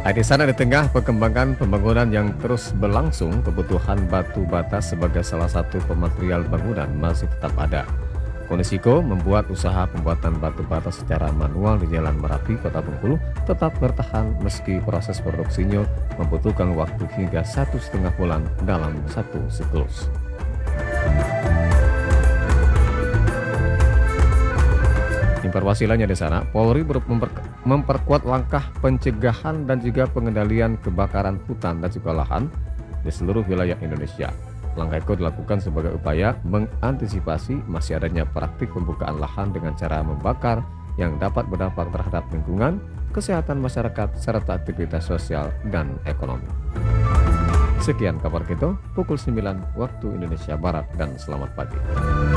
Di sana di tengah perkembangan pembangunan yang terus berlangsung, kebutuhan batu bata sebagai salah satu pematerial bangunan masih tetap ada. Konisiko membuat usaha pembuatan batu bata secara manual di Jalan Merapi, Kota Bengkulu tetap bertahan meski proses produksinya membutuhkan waktu hingga 1,5 bulan dalam satu siklus. Informasi lainnya di sana, Polri memperkuat langkah pencegahan dan juga pengendalian kebakaran hutan dan juga lahan di seluruh wilayah Indonesia. Langkah itu dilakukan sebagai upaya mengantisipasi masih adanya praktik pembukaan lahan dengan cara membakar yang dapat berdampak terhadap lingkungan, kesehatan masyarakat, serta aktivitas sosial dan ekonomi. Sekian kabar kita, pukul 9 waktu Indonesia Barat, dan selamat pagi.